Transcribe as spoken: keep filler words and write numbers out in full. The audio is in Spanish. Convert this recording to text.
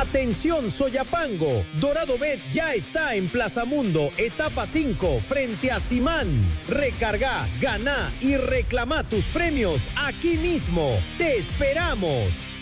Atención Soyapango, Dorado Bet ya está en Plaza Mundo, etapa cinco, frente a Simán. Recarga, gana y reclama tus premios aquí mismo. ¡Te esperamos!